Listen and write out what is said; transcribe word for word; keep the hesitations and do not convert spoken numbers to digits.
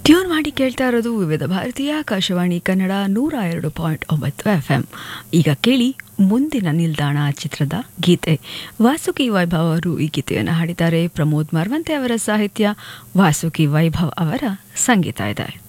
Tune ಮಾಡಿ ಕೇಳ್ತಾ ಇರೋದು ವಿವಿಧ ಭಾರತೀಯ ಆಕಾಶವಾಣಿ ಕನ್ನಡ ನೂರ ಎರಡು ಪಾಯಿಂಟ್ ಒಂಬತ್ತು ಎಫ್ ಎಂ. ಈಗ ಕೇಳಿ ಮುಂದಿನ ನಿಲ್ದಾಣ ಚಿತ್ರದ ಗೀತೆ. ವಾಸುಕಿ ವೈಭವ್ ಅವರು ಈ ಗೀತೆಯನ್ನು ಹಾಡಿದ್ದಾರೆ. ಪ್ರಮೋದ್ ಮರವಂತೆ ಅವರ ಸಾಹಿತ್ಯ, ವಾಸುಕಿ ವೈಭವ್ ಅವರ ಸಂಗೀತ ಇದೆ.